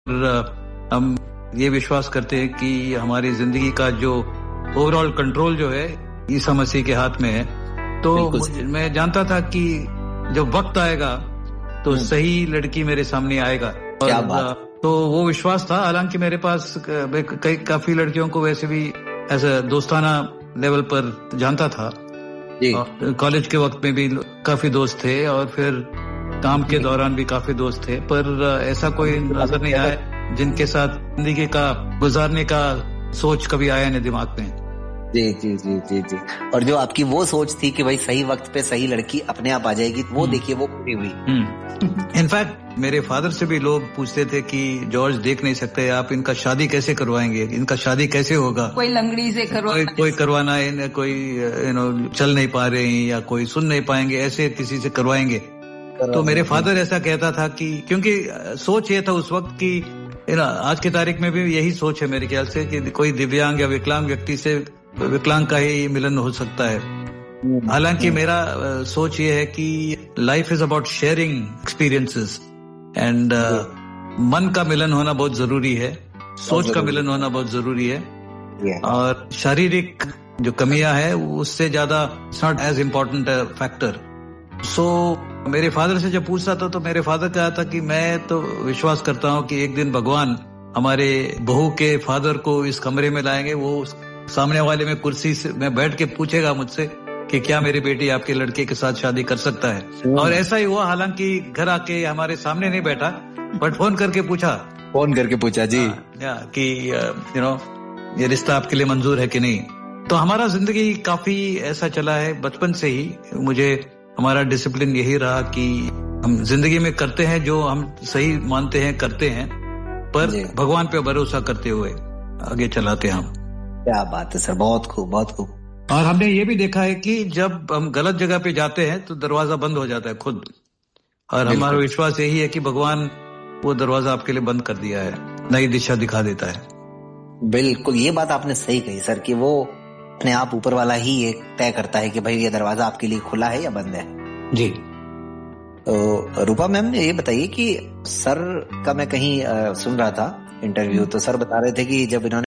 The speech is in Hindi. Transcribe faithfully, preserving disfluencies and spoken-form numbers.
हम ये विश्वास करते हैं कि हमारी जिंदगी का जो ओवरऑल कंट्रोल जो है ईसा मसीह के हाथ में है। तो मैं जानता था कि जब वक्त आएगा तो सही लड़की मेरे सामने आएगा। क्या बात। तो वो विश्वास था। हालांकि मेरे पास कई काफी लड़कियों को वैसे भी ऐसा दोस्ताना लेवल पर जानता था। कॉलेज के वक्त में भी काफी दोस्त थे और फिर काम के दौरान भी काफी दोस्त थे, पर ऐसा कोई नजर नहीं आया जिनके साथ जिंदगी का गुजारने का सोच कभी आया नहीं दिमाग में। जी जी जी जी जी और जो आपकी वो सोच थी कि भाई सही वक्त पे सही लड़की अपने आप आ जाएगी, वो देखिए वो पूरी हुई। इनफैक्ट मेरे फादर से भी लोग पूछते थे कि जॉर्ज देख नहीं सकते, आप इनका शादी कैसे करवाएंगे, इनका शादी कैसे होगा, कोई लंगड़ी से करवा कोई, कोई करवाना है, कोई यू नो चल नहीं पा रहे हैं या कोई सुन नहीं पाएंगे, ऐसे किसी से करवाएंगे। तो मेरे फादर ऐसा कहता था कि क्योंकि सोच ये था उस वक्त की, आज की तारीख में भी यही सोच है मेरे ख्याल से कि कोई दिव्यांग या विकलांग व्यक्ति से विकलांग का ही मिलन हो सकता है। हालांकि मेरा सोच ये है कि life is about sharing experiences and मन का मिलन होना बहुत जरूरी है, सोच का मिलन होना बहुत जरूरी है, और शारीरिक जो कमियां है उससे ज्यादा it's not as important factor. सो मेरे फादर से जब पूछता था तो मेरे फादर कहा था कि मैं तो विश्वास करता हूँ कि एक दिन भगवान हमारे बहू के फादर को इस कमरे में लाएंगे, वो सामने वाले में कुर्सी से में बैठ के पूछेगा मुझसे कि क्या मेरी बेटी आपके लड़के के साथ शादी कर सकता है। और ऐसा ही हुआ। हालांकि घर आके हमारे सामने नहीं बैठा, बट फोन करके पूछा फोन करके पूछा जी या, कि यू नो ये रिश्ता आपके लिए मंजूर है कि नहीं। तो हमारा जिंदगी काफी ऐसा चला है बचपन से ही। मुझे हमारा डिसिप्लिन यही रहा कि हम जिंदगी में करते हैं जो हम सही मानते हैं, करते हैं, पर भगवान पे भरोसा करते हुए आगे चलाते हैं हम। क्या बात है सर, बहुत खूब बहुत खूब। और हमने ये भी देखा है कि जब हम गलत जगह पे जाते हैं तो दरवाजा बंद हो जाता है खुद, और हमारा विश्वास यही है कि भगवान वो दरवाजा आपके लिए बंद कर दिया है, नई दिशा दिखा देता है। बिल्कुल, ये बात आपने सही कही सर कि वो अपने आप ऊपर वाला ही ये तय करता है कि भाई ये दरवाजा आपके लिए खुला है या बंद है। जी। तो रूपा मैम ये बताइए कि सर का मैं कहीं आ, सुन रहा था इंटरव्यू, तो सर बता रहे थे कि जब इन्होंने